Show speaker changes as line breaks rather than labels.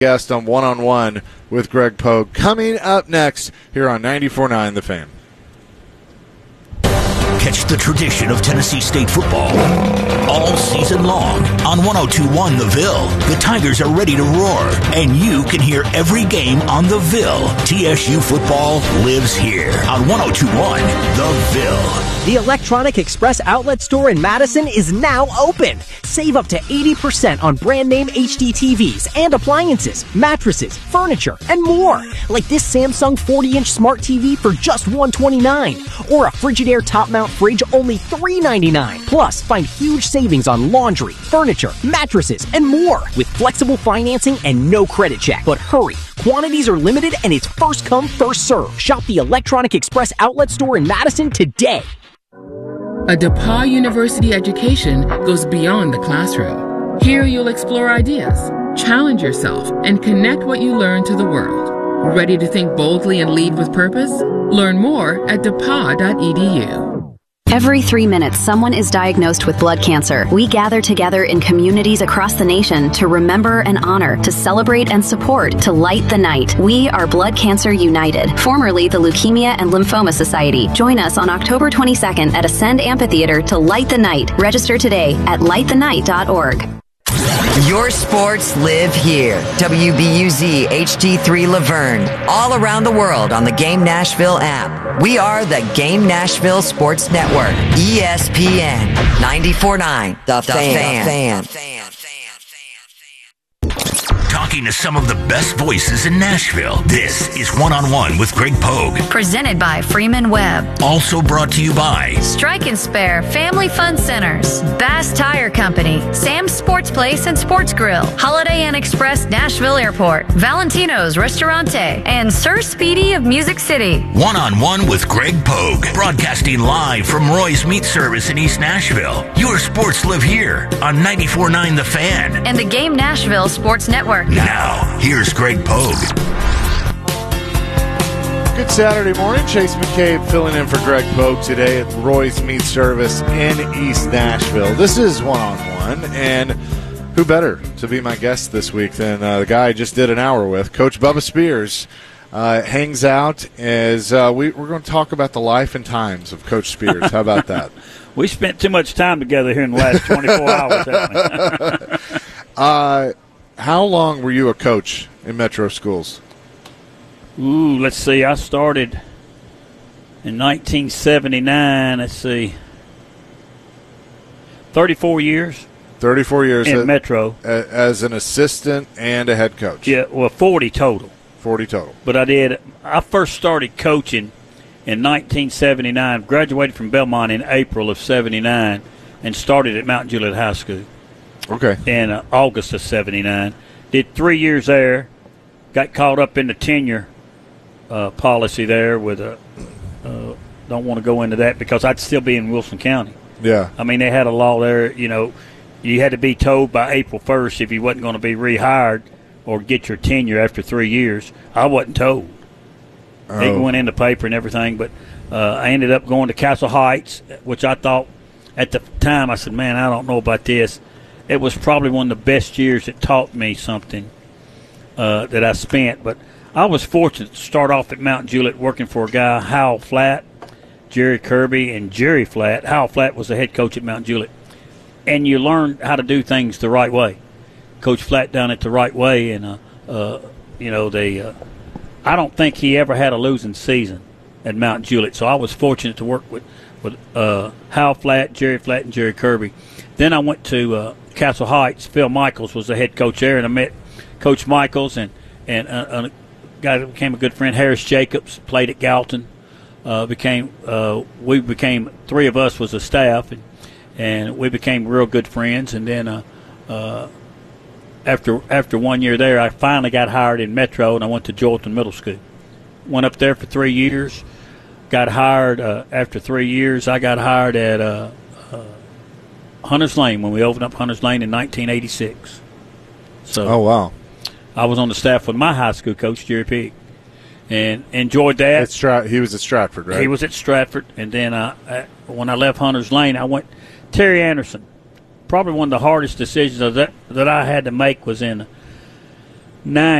Guest on One-on-One with Greg Pogue. Coming up next here on 94.9 The Fan.
Catch the tradition of Tennessee State football all season long on 102.1 The Ville. The Tigers are ready to roar, and you can hear every game on The Ville. TSU football lives here on 102.1 The Ville.
The Electronic Express outlet store in Madison is now open. Save up to 80% on brand name HD TVs and appliances, mattresses, furniture, and more. Like this Samsung 40-inch smart TV for just $129, or a Frigidaire top mount fridge only $399. Plus, find huge savings on laundry, furniture, mattresses, and more with flexible financing and no credit check. But hurry, quantities are limited and it's first come, first serve. Shop the Electronic Express outlet store in Madison today.
A DePauw University education goes beyond the classroom. Here you'll explore ideas, challenge yourself, and connect what you learn to the world. Ready to think boldly and lead with purpose? Learn more at depaw.edu.
Every 3 minutes, someone is diagnosed with blood cancer. We gather together in communities across the nation to remember and honor, to celebrate and support, to light the night. We are Blood Cancer United, formerly the Leukemia and Lymphoma Society. Join us on October 22nd at Ascend Amphitheater to light the night. Register today at lightthenight.org.
Your sports live here. WBUZ HD3 Laverne. All around the world on the Game Nashville app. We are the Game Nashville Sports Network. ESPN 94.9 The Fan.
Talking to some of the best voices in Nashville. This is One-on-One with Greg Pogue.
Presented by Freeman Webb.
Also brought to you by
Strike and Spare Family Fun Centers, Bass Tire Company, Sam's Sports Place and Sports Grill, Holiday Inn Express Nashville Airport, Valentino's Restaurante, and Sir Speedy of Music City.
One-on-One with Greg Pogue. Broadcasting live from Roy's Meat Service in East Nashville. Your sports live here on 94.9 The Fan.
And the Game Nashville Sports Network.
Now, here's Greg Pogue.
Good Saturday morning. Chase McCabe filling in for Greg Pogue today at Roy's Meat Service in East Nashville. This is One-on-One, and who better to be my guest this week than the guy I just did an hour with, Coach Bubba Spears. Hangs out as we're going to talk about the life and times of Coach Spears. How about that?
We spent too much time together here in the last 24 hours, haven't we?
How long were you a coach in Metro schools?
Ooh, let's see. I started in 1979. Let's see. 34 years.
34 years
in Metro.
As an assistant and a head coach.
Yeah, well, 40 total.
40 total.
But I first started coaching in 1979, graduated from Belmont in April of 79, and started at Mount Juliet High School.
Okay.
In August of 79. Did 3 years there. Got caught up in the tenure policy there with don't want to go into that because I'd still be in Wilson County.
Yeah.
I mean, they had a law there, you had to be told by April 1st if you wasn't going to be rehired or get your tenure after 3 years. I wasn't told. They went in the paper and everything, but I ended up going to Castle Heights, which I thought at the time, I said, man, I don't know about this. It was probably one of the best years that taught me something that I spent. But I was fortunate to start off at Mount Juliet working for a guy, Howell Flatt, Jerry Kirby, and Jerry Flatt. Howell Flatt was the head coach at Mount Juliet. And you learn how to do things the right way. Coach Flatt done it the right way. And, I don't think he ever had a losing season at Mount Juliet. So I was fortunate to work with Howell Flatt, Jerry Flatt, and Jerry Kirby. Then I went to Castle Heights. Phil Michaels was the head coach there, and I met Coach Michaels and a guy that became a good friend, Harris Jacobs, played at Galton. We became three of us was a staff, and we became real good friends. And then after 1 year there, I finally got hired in Metro, and I went to Joelton Middle School. Went up there for 3 years. Got hired after 3 years. I got hired at Hunters Lane when we opened up Hunters Lane in 1986. So,
oh wow!
I was on the staff with my high school coach Jerry Pigg, and enjoyed that.
He was at Stratford, right?
He was at Stratford, and then when I left Hunters Lane, I went Terry Anderson. Probably one of the hardest decisions that I had to make was in 9